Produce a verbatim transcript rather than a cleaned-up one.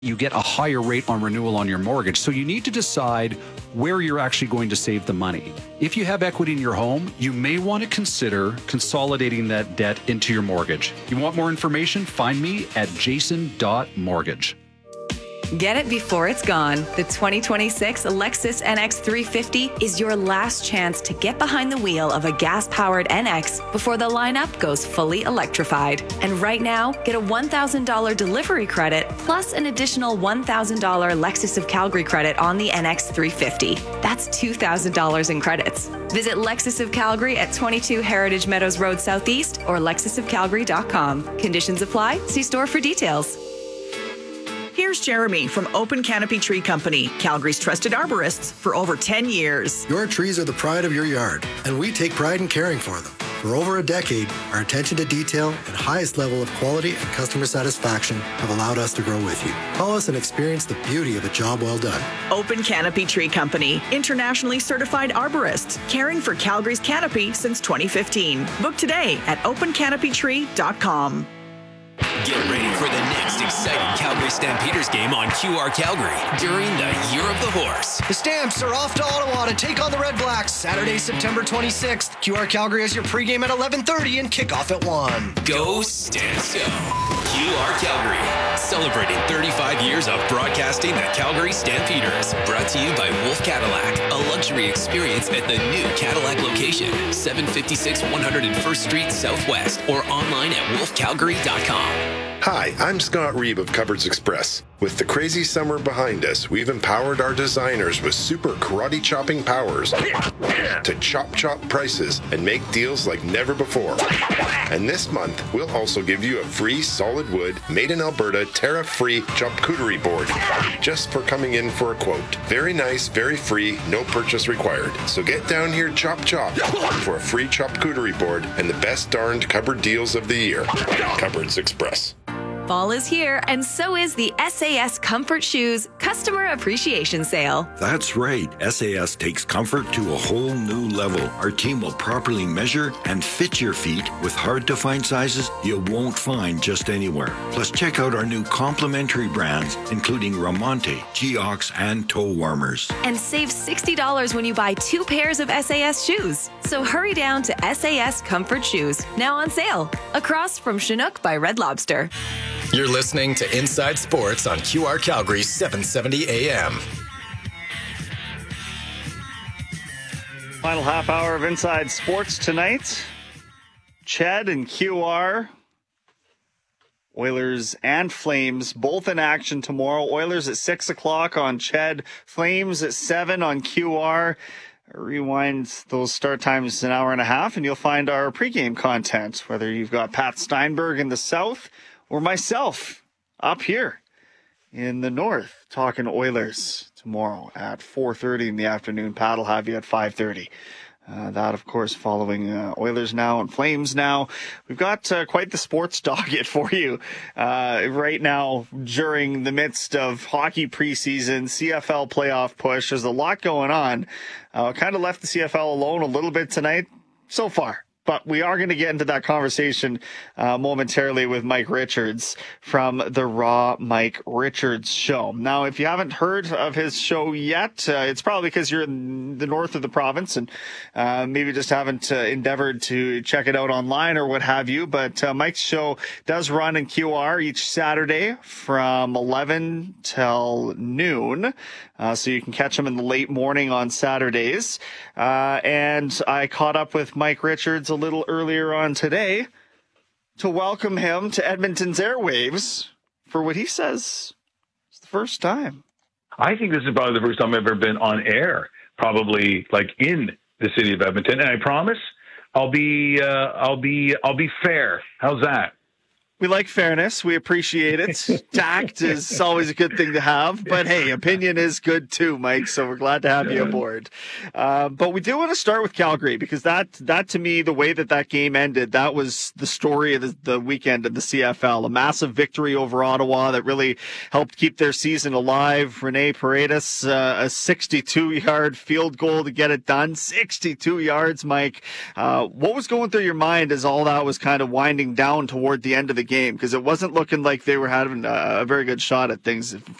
you get a higher rate on renewal on your mortgage. So you need to decide where you're actually going to save the money. If you have equity in your home, you may want to consider consolidating that debt into your mortgage. You want more information? Find me at jason dot mortgage. Get it before it's gone. The twenty twenty-six Lexus N X three fifty is your last chance to get behind the wheel of a gas-powered N X before the lineup goes fully electrified. And right now, get a one thousand dollars delivery credit plus an additional one thousand dollars Lexus of Calgary credit on the N X three fifty. That's two thousand dollars in credits. Visit Lexus of Calgary at twenty-two Heritage Meadows Road Southeast or lexus of calgary dot com. Conditions apply. See store for details. Here's Jeremy from Open Canopy Tree Company, Calgary's trusted arborists for over ten years. Your trees are the pride of your yard, and we take pride in caring for them. For over a decade, our attention to detail and highest level of quality and customer satisfaction have allowed us to grow with you. Call us and experience the beauty of a job well done. Open Canopy Tree Company, internationally certified arborists, caring for Calgary's canopy since twenty fifteen. Book today at open canopy tree dot com. Get ready for the next exciting Calgary Stampeders game on Q R Calgary during the Year of the Horse. The Stamps are off to Ottawa to take on the Red Blacks Saturday, September twenty-sixth. Q R Calgary has your pregame at eleven thirty and kickoff at one. Go Stamps go! Q R Calgary, celebrating thirty-five years of broadcasting the Calgary Stampeders. Brought to you by Wolf Cadillac, a luxury experience at the new Cadillac location, seven fifty-six one hundred first Street Southwest, or online at wolf calgary dot com. Hi, I'm Scott Reeb of Cupboards Express. With the crazy summer behind us, we've empowered our designers with super karate chopping powers to chop chop prices and make deals like never before. And this month, we'll also give you a free solid wood, made in Alberta, tariff-free charcuterie board just for coming in for a quote. Very nice, very free, no purchase required. So get down here, chop chop, for a free charcuterie board and the best darned cupboard deals of the year. Cupboards Express. Fall is here, and so is the S A S Comfort Shoes Customer Appreciation Sale. That's right. S A S takes comfort to a whole new level. Our team will properly measure and fit your feet with hard-to-find sizes you won't find just anywhere. Plus, check out our new complimentary brands, including Ramonte, Geox, and toe warmers. And save sixty dollars when you buy two pairs of S A S shoes. So hurry down to S A S Comfort Shoes, now on sale, across from Chinook by Red Lobster. You're listening to Inside Sports on Q R Calgary seven seventy A M. Final half hour of Inside Sports tonight. Ched and Q R. Oilers and Flames both in action tomorrow. Oilers at six o'clock on Ched. Flames at seven on Q R. Rewind those start times an hour and a half and you'll find our pregame content, whether you've got Pat Steinberg in the south or myself up here in the north talking Oilers tomorrow at four thirty in the afternoon. Pat will have you at five thirty. Uh, that, of course, following uh, Oilers now and Flames now. We've got uh, quite the sports docket for you uh, right now during the midst of hockey preseason, C F L playoff push. There's a lot going on. Uh, kind of left the C F L alone a little bit tonight so far. But we are going to get into that conversation uh, momentarily with Mike Richards from the Raw Mike Richards Show. Now, if you haven't heard of his show yet, uh, it's probably because you're in the north of the province and uh, maybe just haven't uh, endeavored to check it out online or what have you. But uh, Mike's show does run in Q R each Saturday from eleven till noon. Uh, so you can catch him in the late morning on Saturdays. Uh, and I caught up with Mike Richards a little earlier on today to welcome him to Edmonton's airwaves for what he says is the first time. I think this is probably the first time I've ever been on air, probably like in the city of Edmonton. And I promise I'll be, uh, I'll be, I'll be fair. How's that? We like fairness. We appreciate it. Tact is always a good thing to have. But, hey, opinion is good too, Mike, so we're glad to have you aboard. Uh, but we do want to start with Calgary because that, that to me, the way that that game ended, that was the story of the, the weekend of the C F L. A massive victory over Ottawa that really helped keep their season alive. Rene Paredes, uh, a sixty-two-yard field goal to get it done. sixty-two yards, Mike. Uh, what was going through your mind as all that was kind of winding down toward the end of the game? game because it wasn't looking like they were having a, a very good shot at things